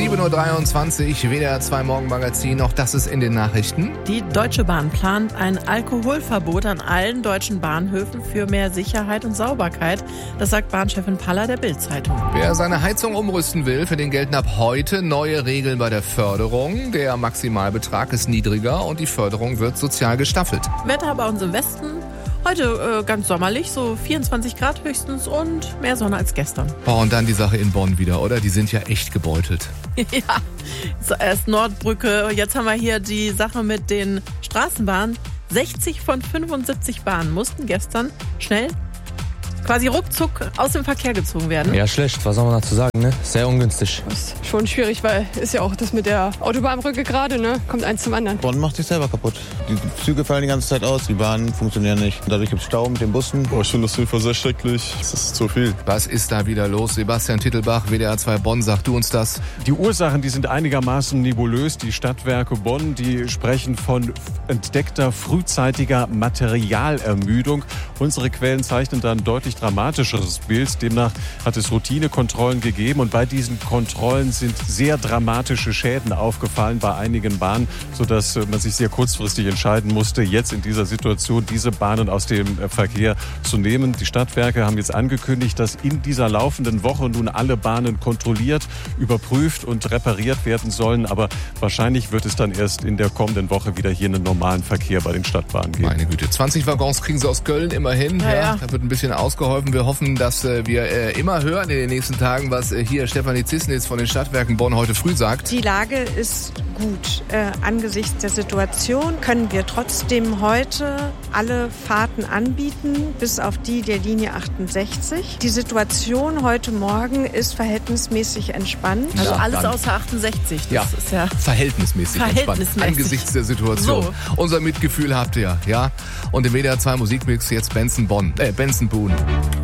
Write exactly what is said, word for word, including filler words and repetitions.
sieben Uhr dreiundzwanzig, W D R zwei Morgenmagazin. Auch das ist in den Nachrichten. Die Deutsche Bahn plant ein Alkoholverbot an allen deutschen Bahnhöfen für mehr Sicherheit und Sauberkeit. Das sagt Bahnchefin Paller der Bild-Zeitung. Wer seine Heizung umrüsten will, für den gelten ab heute neue Regeln bei der Förderung. Der Maximalbetrag ist niedriger und die Förderung wird sozial gestaffelt. Wetter bei uns im Westen. Heute äh, ganz sommerlich, so vierundzwanzig Grad höchstens und mehr Sonne als gestern. Oh, und dann die Sache in Bonn wieder, oder? Die sind ja echt gebeutelt. Ja, so, erst Nordbrücke, jetzt haben wir hier die Sache mit den Straßenbahnen. sechzig von fünfundsiebzig Bahnen mussten gestern schnell quasi ruckzuck aus dem Verkehr gezogen werden. Ja, schlecht, was soll man dazu sagen, ne? Sehr ungünstig. Das ist schon schwierig, weil ist ja auch das mit der Autobahnbrücke gerade, ne? Kommt eins zum anderen. Bonn macht sich selber kaputt. Die Züge fallen die ganze Zeit aus, die Bahnen funktionieren nicht. Dadurch gibt es Stau mit den Bussen. Oh, ich finde das auf jeden Fall sehr schrecklich. Das ist zu viel. Was ist da wieder los? Sebastian Tittelbach, W D R zwei Bonn, sag du uns das. Die Ursachen, die sind einigermaßen nebulös. Die Stadtwerke Bonn, die sprechen von entdeckter frühzeitiger Materialermüdung. Unsere Quellen zeichnen da ein deutlich dramatischeres Bild. Demnach hat es Routinekontrollen gegeben und bei diesen Kontrollen sind sehr dramatische Schäden aufgefallen bei einigen Bahnen, sodass man sich sehr kurzfristig entscheiden musste, jetzt in dieser Situation diese Bahnen aus dem Verkehr zu nehmen. Die Stadtwerke haben jetzt angekündigt, dass in dieser laufenden Woche nun alle Bahnen kontrolliert, überprüft und repariert werden sollen. Aber wahrscheinlich wird es dann erst in der kommenden Woche wieder hier einen normalen Verkehr bei den Stadtbahnen geben. Meine Güte, zwanzig Waggons kriegen sie aus Köln immerhin. Ja, ja, ja. Da wird ein bisschen ausgeholfen. Wir hoffen, dass äh, wir äh, immer hören in den nächsten Tagen, was äh, hier Stefanie Zissnitz von den Stadtwerken Bonn heute früh sagt. Die Lage ist gut. Äh, angesichts der Situation können wir trotzdem heute alle Fahrten anbieten, bis auf die der Linie achtundsechzig. Die Situation heute Morgen ist verhältnismäßig entspannt. Also Ja, alles dann. außer achtundsechzig. Das Ja. ist ja Verhältnismäßig, Verhältnismäßig. entspannt angesichts der Situation. So. Unser Mitgefühl habt ihr, ja. Und im W D R zwei Musikmix jetzt Benson Bonn, äh, Benson Boone.